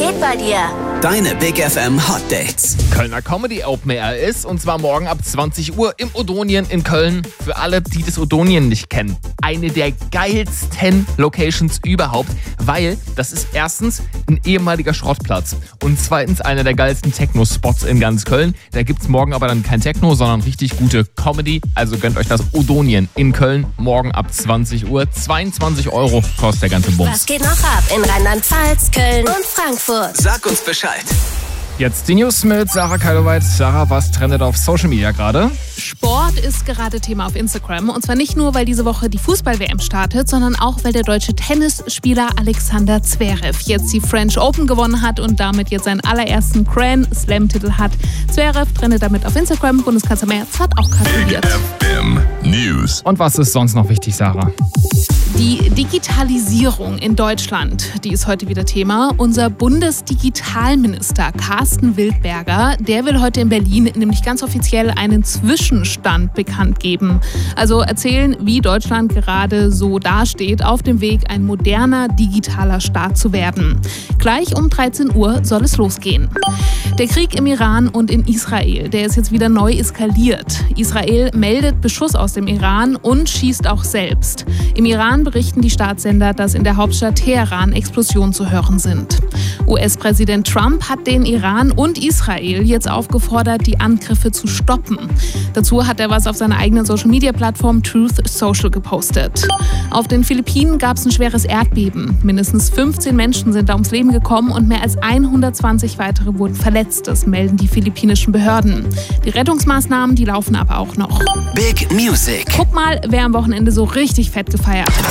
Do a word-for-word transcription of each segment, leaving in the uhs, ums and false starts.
geht bei dir? Deine Big F M Hot Dates. Kölner Comedy Open Air ist, und zwar morgen ab zwanzig Uhr im Odonien in Köln. Für alle, die das Odonien nicht kennen, eine der geilsten Locations überhaupt, weil das ist erstens ein ehemaliger Schrottplatz und zweitens einer der geilsten Techno-Spots in ganz Köln. Da gibt's morgen aber dann kein Techno, sondern richtig gute Comedy. Also gönnt euch das Odonien in Köln morgen ab zwanzig Uhr. zweiundzwanzig Euro kostet der ganze Bums. Was geht noch ab in Rheinland-Pfalz, Köln und Frankfurt? Sag uns Bescheid. Jetzt die News mit Sarah Keiloweit. Sarah, was trendet auf Social Media gerade? Sport ist gerade Thema auf Instagram. Und zwar nicht nur, weil diese Woche die Fußball-W M startet, sondern auch, weil der deutsche Tennisspieler Alexander Zverev jetzt die French Open gewonnen hat und damit jetzt seinen allerersten Grand Slam-Titel hat. Zverev trendet damit auf Instagram. Bundeskanzler Merz hat auch gratuliert. F M News. Und was ist sonst noch wichtig, Sarah? Die Digitalisierung in Deutschland, die ist heute wieder Thema. Unser Bundesdigitalminister Carsten Wildberger, der will heute in Berlin nämlich ganz offiziell einen Zwischenstand bekannt geben. Also erzählen, wie Deutschland gerade so dasteht, auf dem Weg, ein moderner digitaler Staat zu werden. Gleich um dreizehn Uhr soll es losgehen. Der Krieg im Iran und in Israel, der ist jetzt wieder neu eskaliert. Israel meldet Beschuss aus dem Iran und schießt auch selbst. Im Iran berichten die Staatssender, dass in der Hauptstadt Teheran Explosionen zu hören sind. U S-Präsident Trump hat den Iran und Israel jetzt aufgefordert, die Angriffe zu stoppen. Dazu hat er was auf seiner eigenen Social-Media-Plattform Truth Social gepostet. Auf den Philippinen gab es ein schweres Erdbeben. Mindestens fünfzehn Menschen sind da ums Leben gekommen und mehr als hundertzwanzig weitere wurden verletzt. Das melden die philippinischen Behörden. Die Rettungsmaßnahmen, die laufen aber auch noch. Big Music. Guck mal, wer am Wochenende so richtig fett gefeiert hat.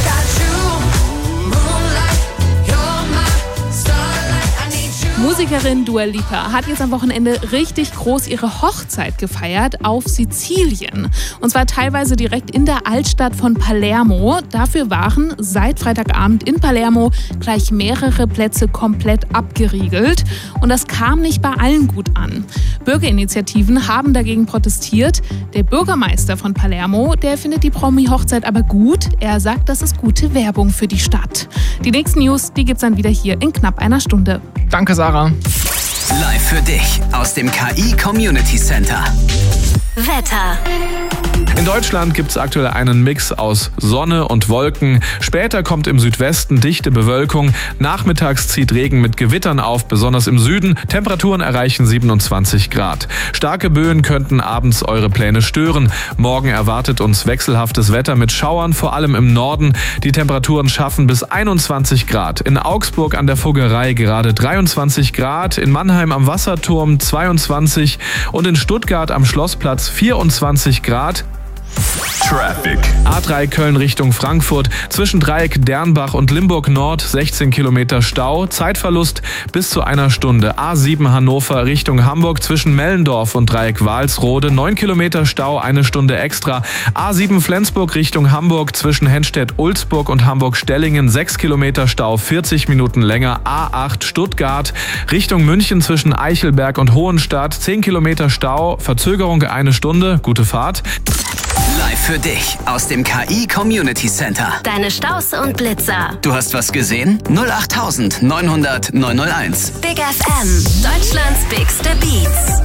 Musikerin Dua Lipa hat jetzt am Wochenende richtig groß ihre Hochzeit gefeiert auf Sizilien. Und zwar teilweise direkt in der Altstadt von Palermo. Dafür waren seit Freitagabend in Palermo gleich mehrere Plätze komplett abgeriegelt. Und das kam nicht bei allen gut an. Bürgerinitiativen haben dagegen protestiert. Der Bürgermeister von Palermo, der findet die Promi-Hochzeit aber gut. Er sagt, das ist gute Werbung für die Stadt. Die nächsten News, die gibt's dann wieder hier in knapp einer Stunde. Danke, Sarah. Live für dich aus dem K I Community Center. Wetter. In Deutschland gibt es aktuell einen Mix aus Sonne und Wolken. Später kommt im Südwesten dichte Bewölkung. Nachmittags zieht Regen mit Gewittern auf, besonders im Süden. Temperaturen erreichen siebenundzwanzig Grad. Starke Böen könnten abends eure Pläne stören. Morgen erwartet uns wechselhaftes Wetter mit Schauern, vor allem im Norden. Die Temperaturen schaffen bis einundzwanzig Grad. In Augsburg an der Fuggerei gerade dreiundzwanzig Grad. In Mannheim am Wasserturm zweiundzwanzig und in Stuttgart am Schlossplatz vierundzwanzig Grad. Traffic. A drei Köln Richtung Frankfurt. Zwischen Dreieck Dernbach und Limburg Nord sechzehn Kilometer Stau. Zeitverlust bis zu einer Stunde. A sieben Hannover Richtung Hamburg. Zwischen Mellendorf und Dreieck Walsrode neun Kilometer Stau, eine Stunde extra. A sieben Flensburg Richtung Hamburg. Zwischen Henstedt-Ulzburg und Hamburg-Stellingen sechs Kilometer Stau, vierzig Minuten länger. A acht Stuttgart Richtung München zwischen Eichelberg und Hohenstadt zehn Kilometer Stau. Verzögerung eine Stunde. Gute Fahrt. Live für dich aus dem K I Community Center. Deine Staus und Blitzer. Du hast was gesehen? null acht neunhundert neunhundert neunhunderteins. Big F M. Deutschlands bigste Beats.